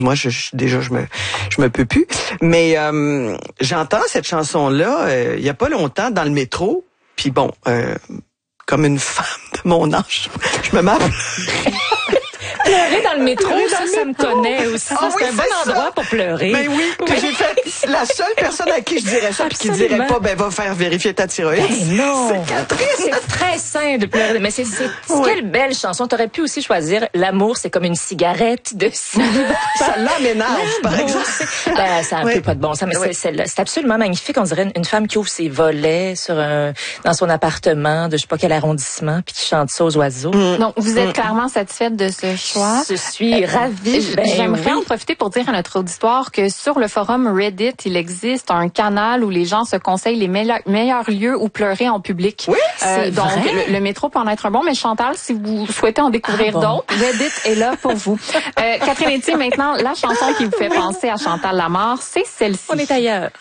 Moi, déjà, je me peux plus. Mais j'entends cette chanson-là il y a pas longtemps dans le métro. Puis bon, comme une femme de mon âge, je me mets à pleurer. Pleurer dans le métro, ça me connaît aussi. Ah, c'est un bon endroit pour pleurer. Ben oui, que j'ai fait la seule personne à qui je dirais ça puis qui dirait pas, va faire vérifier ta thyroïde. Ben non. C'est Catherine. C'est très sain de pleurer. Mais c'est quelle belle chanson. T'aurais pu aussi choisir L'amour, c'est comme une cigarette de célibat. Ça m'énerve, par exemple. Ben, ça a un peu pas de bon sens, mais c'est absolument magnifique. On dirait une femme qui ouvre ses volets dans son appartement de je sais pas quel arrondissement puis qui chante ça aux oiseaux. Donc, vous êtes clairement satisfaite de ce choix. Je suis ravie. J'aimerais en profiter pour dire à notre auditoire que sur le forum Reddit, il existe un canal où les gens se conseillent les meilleurs lieux où pleurer en public. Oui, donc, le métro peut en être un bon, mais Chantal, si vous souhaitez en découvrir d'autres, Reddit est là pour vous. Catherine Etier, maintenant, la chanson qui vous fait penser à Chantal Lamarre, c'est celle-ci. On est ailleurs.